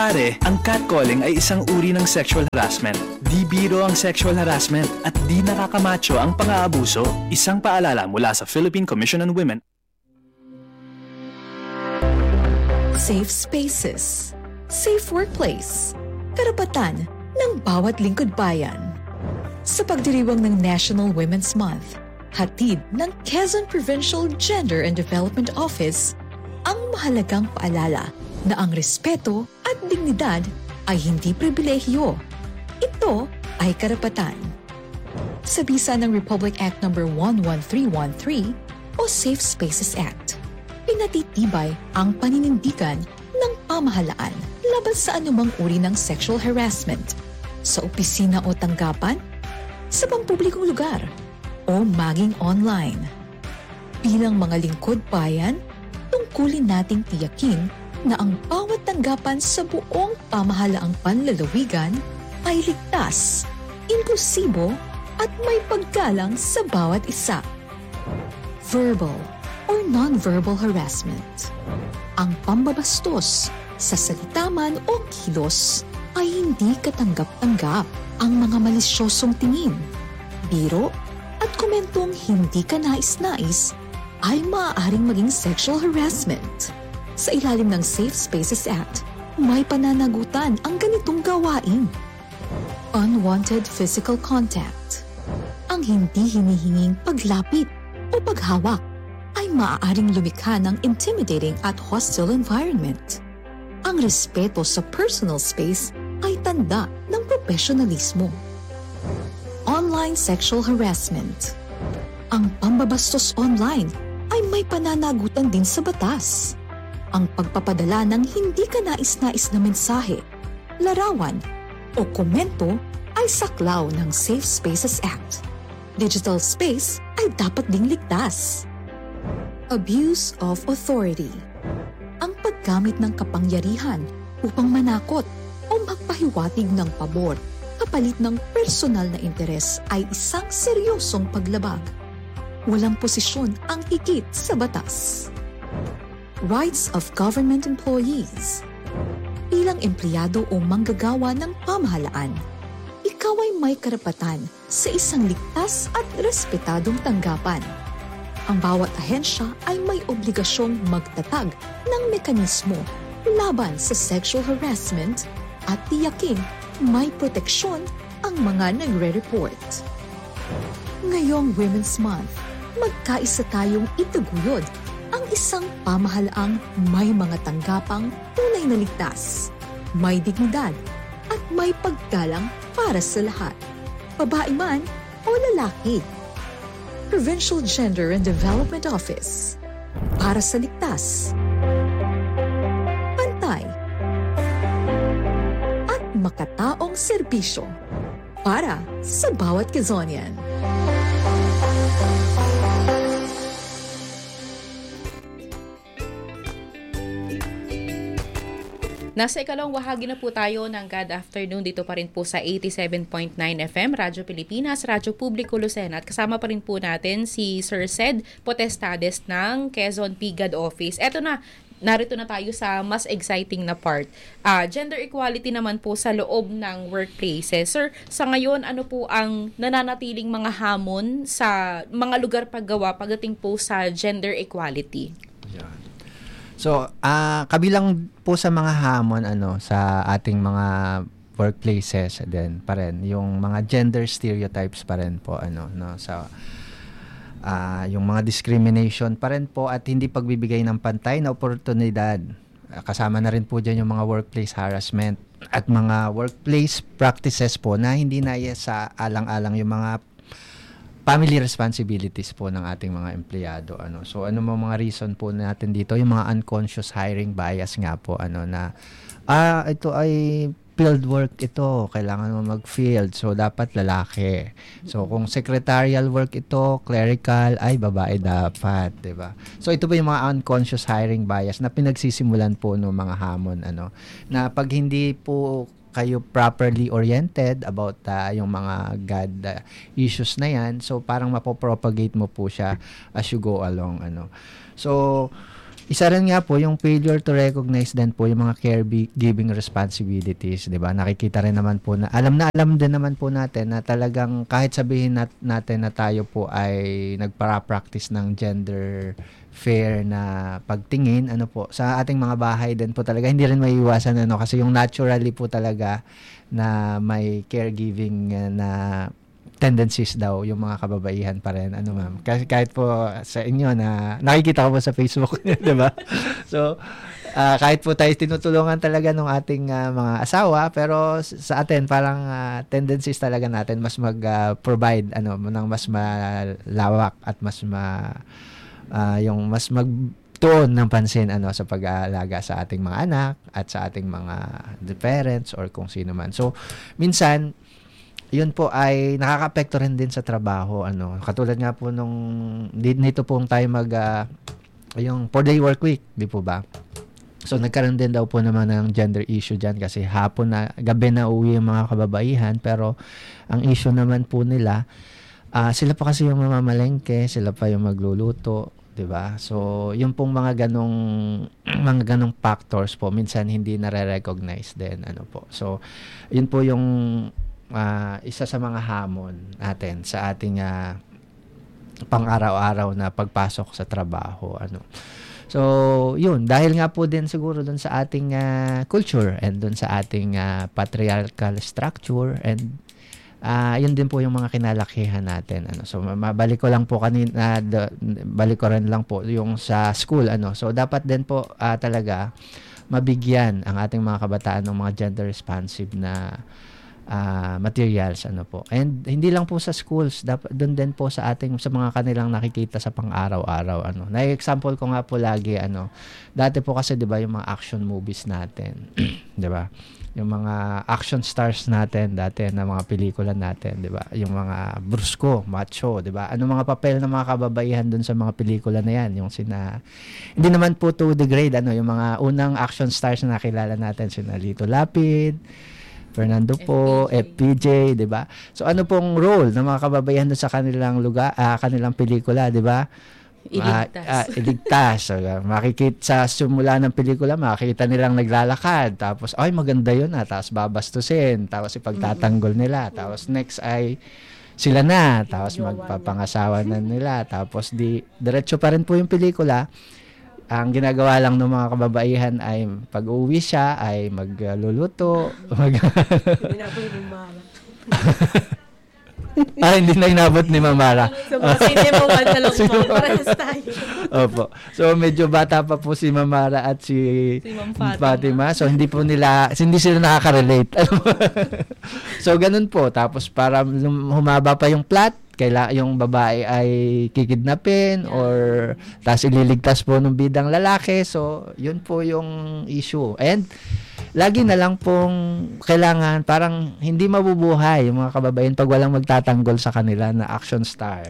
Pare, ang catcalling ay isang uri ng sexual harassment. Di biro ang sexual harassment at di nakakamacho ang pang-aabuso. Isang paalala mula sa Philippine Commission on Women. Safe spaces. Safe workplace. Karapatan ng bawat lingkod bayan. Sa pagdiriwang ng National Women's Month, hatid ng Quezon Provincial Gender and Development Office ang mahalagang paalala na ang respeto at dignidad ay hindi pribilehyo. Ito ay karapatan. Sa bisa ng Republic Act No. 11313 o Safe Spaces Act, pinatitibay ang paninindigan ng pamahalaan laban sa anumang uri ng sexual harassment sa opisina o tanggapan, sa pampublikong lugar, o maging online. Bilang mga lingkod bayan, tungkulin nating tiyakin na ang bawat tanggapan sa buong pamahalaang panlalawigan ay ligtas, inklusibo at may paggalang sa bawat isa. Verbal or non-verbal harassment. Ang pambabastos sa salita man o kilos ay hindi katanggap-tanggap. Ang mga malisyosong tingin, biro at komentong hindi ka nais-nais ay maaaring maging sexual harassment. Sa ilalim ng Safe Spaces Act, may pananagutan ang ganitong gawain. Unwanted physical contact. Ang hindi hinihinging paglapit o paghawak ay maaaring lumikha ng intimidating at hostile environment. Ang respeto sa personal space ay tanda ng profesionalismo. Online sexual harassment. Ang pambabastos online ay may pananagutan din sa batas. Ang pagpapadala ng hindi ka nais-nais na mensahe, larawan o komento ay saklaw ng Safe Spaces Act. Digital space ay dapat ding ligtas. Abuse of authority. Ang paggamit ng kapangyarihan upang manakot o magpahiwatig ng pabor kapalit ng personal na interes ay isang seryosong paglabag. Walang posisyon ang higit sa batas. Rights of government employees. Bilang empleyado o manggagawa ng pamahalaan, ikaw ay may karapatan sa isang ligtas at respetadong tanggapan. Ang bawat ahensya ay may obligasyong magtatag ng mekanismo laban sa sexual harassment at tiyakin may proteksyon ang mga nagre-report. Ngayong Women's Month, magkaisa tayong itaguyod ang isang pamahalaang may mga tanggapang tunay na ligtas, may dignidad at may paggalang para sa lahat, babae man o lalaki. Provincial Gender and Development Office, para sa ligtas, pantay, at makataong serbisyo para sa bawat Quezonian. Nasa ikalawang bahagi na po tayo ng God Afternoon dito pa rin po sa 87.9 FM, Radyo Pilipinas, Radyo Publiko Lucena. At kasama pa rin po natin si Sir Sed Potestades ng Quezon PGAD Office. Eto na, narito na tayo sa mas exciting na part. Gender equality naman po sa loob ng workplaces. Sir, sa ngayon, ano po ang nananatiling mga hamon sa mga lugar paggawa pagdating po sa gender equality? Yeah. So, kabilang po sa mga hamon sa ating mga workplaces din pa rin yung mga gender stereotypes pa rin po sa yung mga discrimination pa rin po at hindi pagbibigay ng pantay na oportunidad. Kasama na rin po diyan yung mga workplace harassment at mga workplace practices po na hindi na sa alang-alang yung mga family responsibilities po ng ating mga empleyado. So mga reason po natin dito, yung mga unconscious hiring bias nga po na ito ay field work ito, kailangan mo mag-field, so dapat lalaki. So kung secretarial work ito, clerical, ay babae dapat, 'di ba? So ito po yung mga unconscious hiring bias na pinagsisimulan po ng mga hamon na pag hindi po kayo properly oriented about yung mga God issues na yan, so parang mapopropagate mo po siya as you go along. So isa rin nga po yung failure to recognize din po yung mga caregiving responsibilities, 'di ba? Nakikita rin naman po na alam din naman po natin na talagang kahit sabihin natin na tayo po ay nagpara-practice ng gender fair na pagtingin, ano po, sa ating mga bahay din po talaga hindi rin maiiwasan kasi yung naturally po talaga na may caregiving na tendencies daw yung mga kababaihan pa rin, ma'am. Kasi kahit po sa inyo na nakikita ko po sa Facebook, 'di ba? So, kahit po tayo tinutulungan talaga ng ating mga asawa, pero sa atin parang tendencies talaga natin mas mag-provide ng mas malawak at mas yung mas magtuon ng pansin sa pag-aalaga sa ating mga anak at sa ating mga parents or kung sino man. So, minsan yun po ay nakaka-apekto rin din sa trabaho. Katulad nga po nito pong tayo yung 4-day work week, di po ba? So, nagkaroon din daw po naman ng gender issue dyan kasi gabi na uwi yung mga kababaihan, pero ang issue naman po nila, sila pa kasi yung mamamalengke, sila pa yung magluluto, di ba? So, yung pong mga ganong factors po, minsan hindi nare-recognize din, po. So, yun po yung isa sa mga hamon natin sa ating pang-araw-araw na pagpasok sa trabaho. So, yun. Dahil nga po din siguro dun sa ating culture and dun sa ating patriarchal structure and yun din po yung mga kinalakihan natin. So, balik ko rin lang po yung sa school. So, dapat din po talaga mabigyan ang ating mga kabataan ng mga gender responsive na materials po. And hindi lang po sa schools, doon din po sa mga kanilang nakikita sa pang-araw-araw Na-example ko nga po lagi dati po kasi 'di ba yung mga action movies natin, 'di ba? Yung mga action stars natin dati na mga pelikula natin, 'di ba? Yung mga brusko, macho, 'di ba? Ano mga papel ng mga kababaihan doon sa mga pelikula na 'yan, hindi naman po to degrade yung mga unang action stars na nakilala natin sina Lito Lapid, Fernando po, FPJ, 'di ba? So ano pong role ng mga kababaihan doon sa kanilang lugar, kanilang pelikula, 'di ba? Iligtas. So, makikita sa simula ng pelikula, makikita nilang naglalakad, tapos ay maganda 'yun tapos babastusin, tapos ipagtatanggol nila, tapos next ay sila na, tapos magpapangasawa na nila, tapos diretso pa rin po yung pelikula. Ang ginagawa lang ng mga kababaihan ay pag-uwi siya ay magluluto. Hindi na inabot ni Mamara. So, hindi mo lang parehas tayo. Opo. So, medyo bata pa po si Mamara at si Fatima. So, hindi sila nakaka-relate. So, ganun po. Tapos, para humaba pa yung plot, yung babae ay kikidnapin or tapos ililigtas po ng bidang lalaki. So, yun po yung issue. And lagi na lang pong kailangan parang hindi mabubuhay yung mga kababaihan pag walang magtatanggol sa kanila na action star.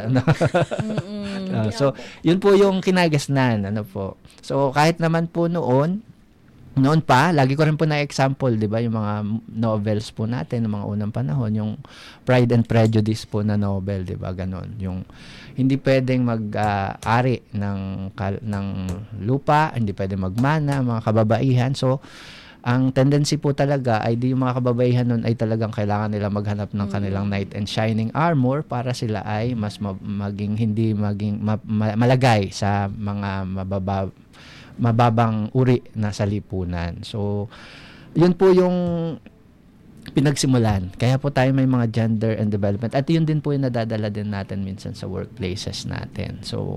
So, yun po yung kinagasnan. Po. So, kahit naman po noon pa, lagi ko rin po na-example, di ba, yung mga novels po natin, ng mga unang panahon, yung Pride and Prejudice po na novel, di ba, ganon. Yung hindi pwedeng mag-ari ng lupa, hindi pwedeng magmana, mga kababaihan. So, ang tendency po talaga ay yung mga kababaihan nun ay talagang kailangan nila maghanap ng kanilang knight and shining armor para sila ay mas malagay sa mga mababang uri na sa lipunan. So, yun po yung pinagsimulan. Kaya po tayo may mga gender and development. At yun din po yung nadadala din natin minsan sa workplaces natin. So,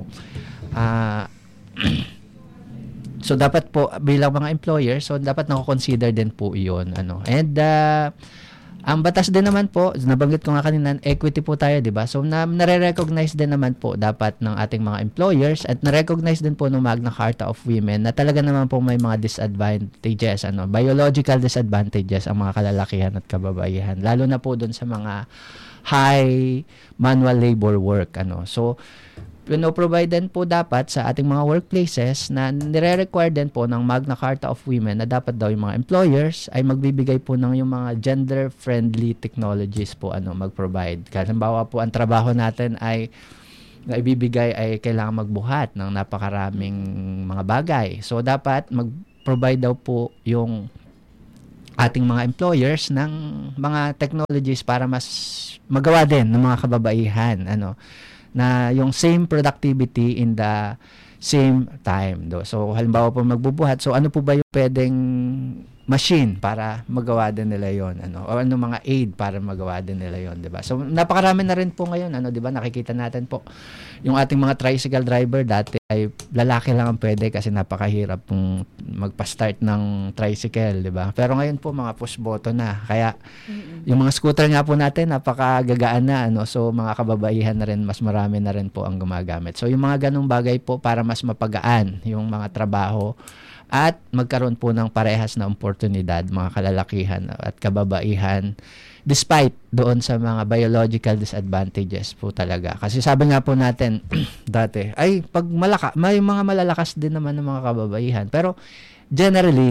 so dapat po bilang mga employer, so dapat nako-consider din po iyon. And ang batas din naman po, nabanggit ko nga kanina, equity po tayo, di ba? So, nare-recognize din naman po dapat ng ating mga employers at nare-recognize din po ng Magna Carta of Women na talaga naman po may mga disadvantages, biological disadvantages ang mga kalalakihan at kababaihan. Lalo na po doon sa mga high manual labor work. So, pino-provide din po dapat sa ating mga workplaces na nire-require din po ng Magna Carta of Women na dapat daw yung mga employers ay magbibigay po ng yung mga gender-friendly technologies po mag-provide. Halimbawa po, ang trabaho natin ay na ibibigay ay kailangan magbuhat ng napakaraming mga bagay. So dapat mag-provide daw po yung ating mga employers ng mga technologies para mas magawa din ng mga kababaihan na yung same productivity in the same time do. So halimbawa po magbubuhat, so ano po ba yung pwedeng machine para magawa din nila yon, o ano mga aid para magawa din nila yon, di ba? So napakarami na rin po ngayon, di ba? Nakikita natin po yung ating mga tricycle driver dati ay lalaki lang ang pwede kasi napakahirap pong magpa-start ng tricycle, di ba? Pero ngayon po mga push button na. Kaya yung mga scooter nga po natin napakagagaan na, So mga kababaihan na rin, mas marami na rin po ang gumagamit. So yung mga ganung bagay po para mas mapagaan yung mga trabaho at magkaroon po ng parehas na oportunidad mga kalalakihan at kababaihan despite doon sa mga biological disadvantages po talaga. Kasi sabi nga po natin dati, ay pag may mga malalakas din naman ng mga kababaihan. Pero generally,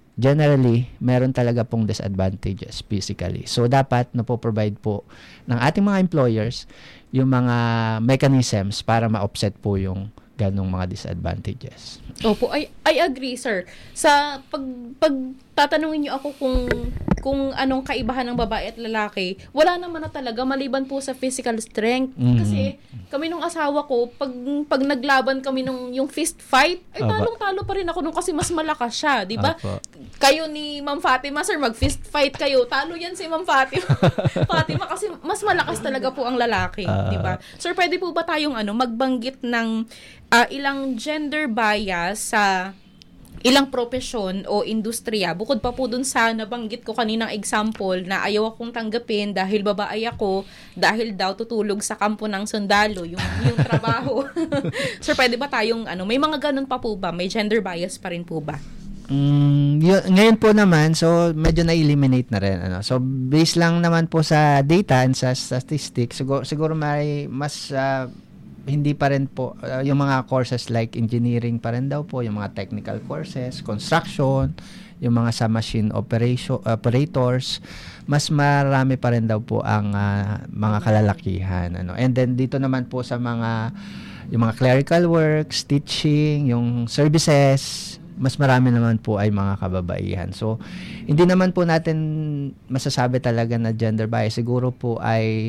meron talaga pong disadvantages physically. So dapat provide po ng ating mga employers yung mga mechanisms para ma-offset po yung ganong mga disadvantages. Opo, I agree, sir. Sa pag tatanungin niyo ako kung anong kaibahan ng babae at lalaki, wala naman na talaga maliban po sa physical strength. Kasi kami nung asawa ko, pag naglaban kami yung fist fight, ay talong-talo pa rin ako nung kasi mas malakas siya, 'di ba? Kayo ni Ma'am Fatima, sir, mag-fist fight kayo. Talo yan si Ma'am Fatima. Fatima kasi mas malakas talaga po ang lalaki, 'di ba? Sir, pwede po ba tayong magbanggit ng ilang gender bias sa ilang profesyon o industriya, bukod pa po dun sa nabanggit ko kaninang example na ayaw akong tanggapin dahil babae ako, dahil daw tutulog sa kampo ng sundalo, yung trabaho. Sir, pwede ba tayong may mga ganun pa po ba? May gender bias pa rin po ba? Ngayon po naman, so medyo na-eliminate na rin. So based lang naman po sa data and sa statistics, siguro may mas hindi pa rin po yung mga courses like engineering pa rin daw po, yung mga technical courses, construction, yung mga sa machine operators, mas marami pa rin daw po ang mga kalalakihan. And then dito naman po sa yung mga clerical works, teaching, yung services, mas marami naman po ay mga kababaihan. So hindi naman po natin masasabi talaga na gender bias. Siguro po ay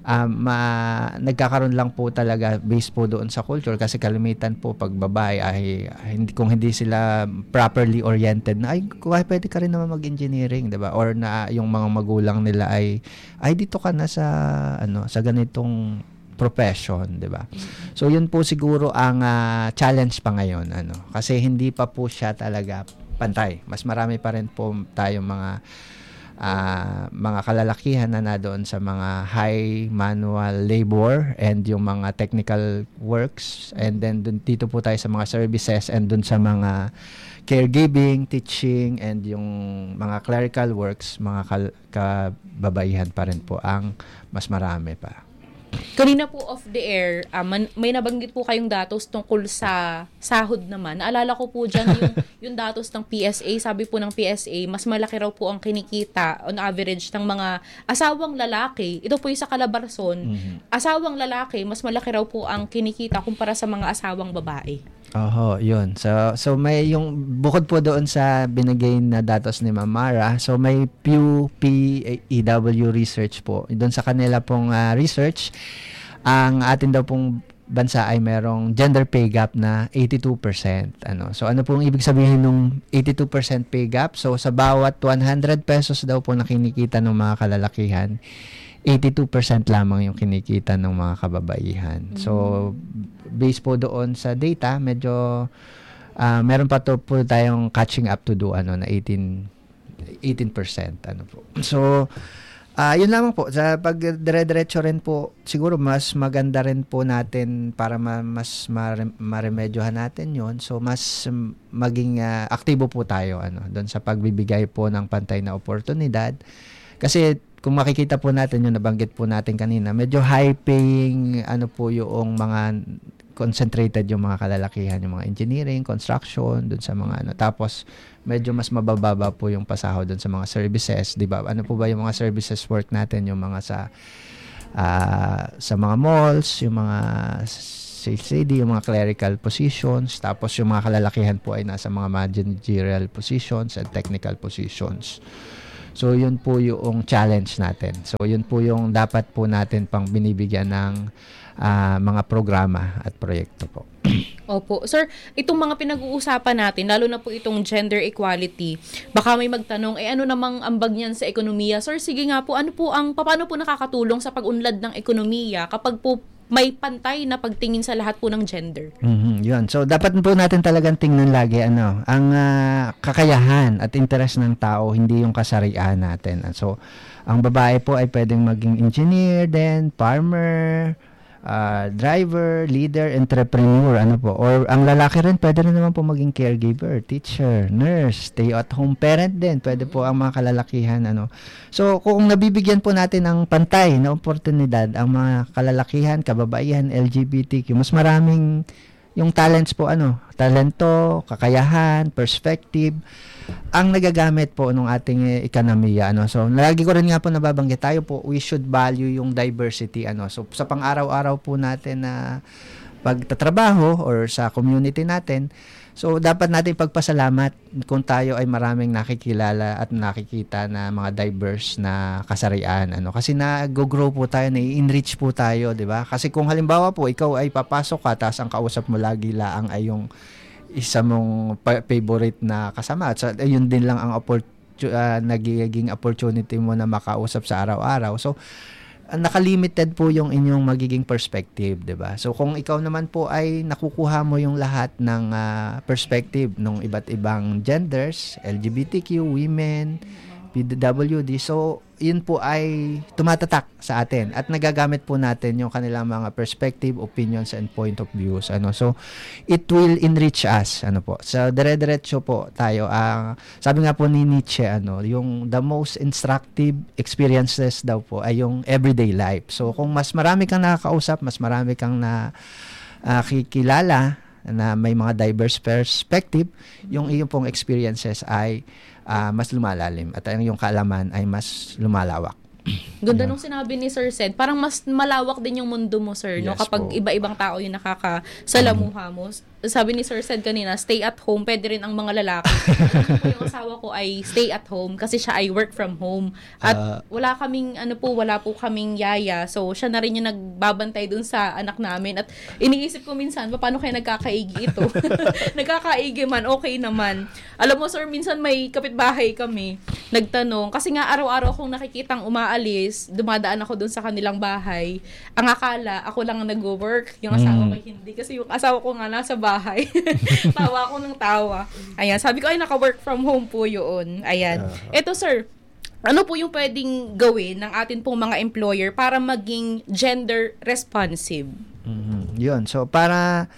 nagkakaroon lang po talaga based po doon sa culture, kasi kalimitan po pag babae ay kung hindi sila properly oriented na pwede ka rin naman mag-engineering, 'di ba? Or na yung mga magulang nila ay dito ka na sa ganitong profession, 'di ba? So yun po siguro ang challenge pa ngayon, kasi hindi pa po siya talaga pantay. Mas marami pa rin po tayong mga kalalakihan na doon sa mga high manual labor and yung mga technical works, and then dito po tayo sa mga services and doon sa mga caregiving, teaching, and yung mga clerical works, mga kababaihan pa rin po ang mas marami pa. Kanina po off the air, may nabanggit po kayong datos tungkol sa sahod naman. Naalala ko po dyan yung datos ng PSA. Sabi po ng PSA, mas malaki raw po ang kinikita on average ng mga asawang lalaki. Ito po yung sa Calabarzon. Asawang lalaki, mas malaki raw po ang kinikita kumpara sa mga asawang babae. Yun. So may yung bukod po doon sa binigay na datos ni Ma'am Mara, so may Pew PEW research po. Doon sa kanila pong research, ang atin daw pong bansa ay merong gender pay gap na 82%. So ano pong ibig sabihin ng 82% pay gap? So sa bawat 100 pesos daw po na kinikita ng mga kalalakihan, 82% lamang yung kinikita ng mga kababaihan. So based po doon sa data, medyo meron pa po tayong catching up to do na 18% po. So yun lamang po, sa pag-dire-diretso rin po, siguro mas maganda rin po natin para mas maremedyohan natin yon. So mas maging aktibo po tayo doon sa pagbibigay po ng pantay na oportunidad. Kasi kung makikita po natin yung nabanggit po natin kanina, medyo high-paying po yung mga concentrated yung mga kalalakihan, yung mga engineering, construction, dun sa mga tapos medyo mas mabababa po yung pasahod dun sa mga services, di ba? Ano po ba yung mga services work natin, yung mga sa sa mga malls, yung mga sales lady, yung mga clerical positions, tapos yung mga kalalakihan po ay nasa mga managerial positions and technical positions. So, yun po yung challenge natin. So, yun po yung dapat po natin pang binibigyan ng mga programa at proyekto po. Opo. Sir, itong mga pinag-uusapan natin, lalo na po itong gender equality, baka may magtanong, ano namang ambag niyan sa ekonomiya? Sir, sige nga po, paano po nakakatulong sa pag-unlad ng ekonomiya kapag po may pantay na pagtingin sa lahat po ng gender? Yun. So, dapat po natin talagang tingnan lagi, ang kakayahan at interes ng tao, hindi yung kasarian natin. So, ang babae po ay pwedeng maging engineer din, farmer, driver, leader, entrepreneur, or ang lalaki rin, pwede rin naman po maging caregiver, teacher, nurse, stay-at-home parent din, pwede po ang mga kalalakihan, So, kung nabibigyan po natin ng pantay na oportunidad ang mga kalalakihan, kababaihan, LGBTQ, mas maraming yung talents po, talento, kakayahan, perspective, ang nagagamit po ng ating ekonomiya. So, lagi ko rin nga po nababanggit, tayo po, we should value yung diversity. So, sa pang-araw-araw po natin na pagtatrabaho or sa community natin, so, dapat natin pagpasalamat kung tayo ay maraming nakikilala at nakikita na mga diverse na kasarian. Kasi nag-grow po tayo, na-enrich po tayo, di ba? Kasi kung halimbawa po, ikaw ay papasok ka, tapos ang kausap mo lagi laang ay yung isa mong favorite na kasama. At yun din lang ang nagiging opportunity mo na makausap sa araw-araw. So, nakalimited po yung inyong magiging perspective, 'di ba? So kung ikaw naman po ay nakukuha mo yung lahat ng perspective ng iba't ibang genders, LGBTQ, women, PWD, so yun po ay tumatatak sa atin at nagagamit po natin yung kanilang mga perspective, opinions, and point of views. So it will enrich us. Po. So dire-diretso po tayo. Sabi nga po ni Nietzsche, yung the most instructive experiences daw po ay yung everyday life. So kung mas marami kang nakakausap, mas marami kang nakikilala na may mga diverse perspective, yung iyong pong experiences ay mas lumalalim at yung kaalaman ay mas lumalawak. Ganda nung sinabi ni Sir Sed, parang mas malawak din yung mundo mo, sir, no? Yes, Kapag po. iba-ibang tao yung nakakasalamuha mo. Sabi ni Sir Sed kanina, stay at home, pwede rin ang mga lalaki. Yung asawa ko ay stay at home kasi siya ay work from home. At wala po kaming yaya. So, siya na rin yung nagbabantay dun sa anak namin. At iniisip ko minsan, paano kayo nagkakaigi ito? Nagkakaigi man, okay naman. Alam mo, sir, minsan may kapitbahay kami, nagtanong, kasi nga araw-araw kong nakikitang umaalis, dumadaan ako dun sa kanilang bahay. Ang akala, ako lang ang nag-work, yung asawa ko hindi. Kasi yung asawa ko nga nasa bahay. Tawa ako ng tawa. Ayan, sabi ko, ay, naka-work from home po yun. Ayan. Eto, sir, ano po yung pwedeng gawin ng atin pong mga employer para maging gender responsive? Yun. So, para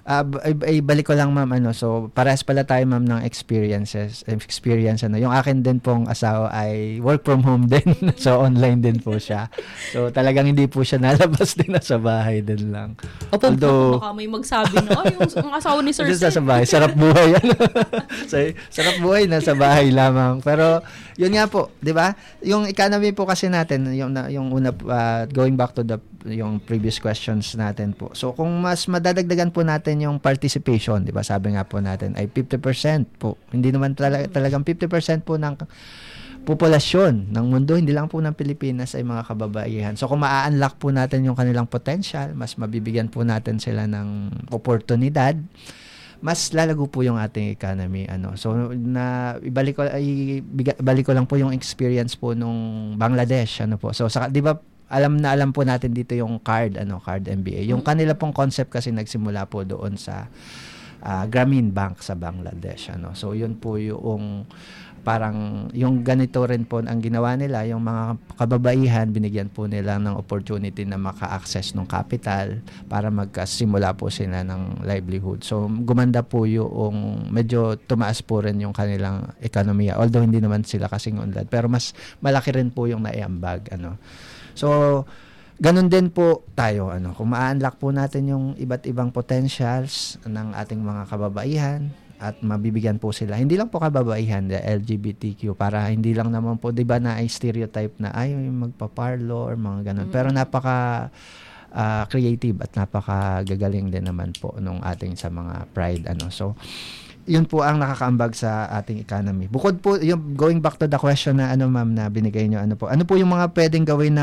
balik ko lang, ma'am, so parehas pala tayo, ma'am, ng experience, yung akin din pong asawa ay work from home din. So online din po siya, so talagang hindi po siya nalabas din, nasa bahay din lang. Although baka may magsabi na yung asawa ni Sir Sed sa bahay, sarap buhay. So, sarap buhay, nasa bahay lamang. Pero yun nga po, di ba, yung economy po kasi natin, yung una, going back to yung previous questions natin po. So kung mas madadagdagan po natin yung participation, 'di ba? Sabi nga po natin ay 50% po. Hindi naman talagang 50% po ng populasyon ng mundo, hindi lang po ng Pilipinas, ay mga kababaihan. So kung maa-unlock po natin yung kanilang potential, mas mabibigyan po natin sila ng oportunidad, mas lalago po yung ating economy. So ibalik ko lang po yung experience po nung Bangladesh, po. So 'di ba, alam po natin dito yung CARD MBA. Yung kanila pong concept kasi nagsimula po doon sa Grameen Bank sa Bangladesh. So yun po yung parang yung ganito rin po ang ginawa nila, yung mga kababaihan, binigyan po nila ng opportunity na maka-access ng capital para magkasimula po sila ng livelihood. So gumanda po yung medyo tumaas po rin yung kanilang ekonomiya, although hindi naman sila kasing unlad, pero mas malaki rin po yung naiambag. So, ganun din po tayo. Kung ma-unlock po natin yung iba't ibang potentials ng ating mga kababaihan, at mabibigyan po sila. Hindi lang po kababaihan, the LGBTQ, para hindi lang naman po, 'di ba, na ay stereotype na ay magpa-parlo or mga ganun. Pero napaka creative at napakagagaling din naman po nung ating sa mga Pride So yun po ang nakakaambag sa ating economy. Bukod po yung going back to the question na ma'am na binigay nyo, ano po yung mga pwedeng gawin ng